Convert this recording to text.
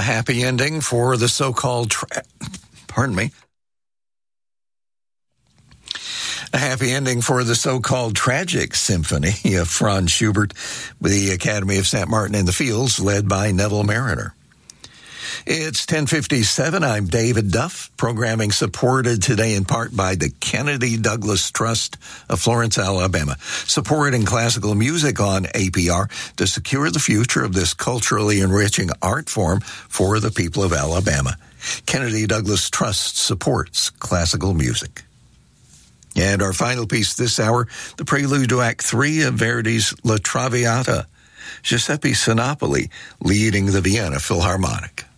happy ending for the so-called, A happy ending for the so-called tragic symphony of Franz Schubert with the Academy of St. Martin in the Fields, led by Neville Mariner. It's 10:57. I'm David Duff. Programming supported today in part by the Kennedy Douglas Trust of Florence, Alabama. Supporting classical music on APR to secure the future of this culturally enriching art form for the people of Alabama. Kennedy Douglas Trust supports classical music. And our final piece this hour, the prelude to Act 3 of Verdi's La Traviata, Giuseppe Sinopoli leading the Vienna Philharmonic.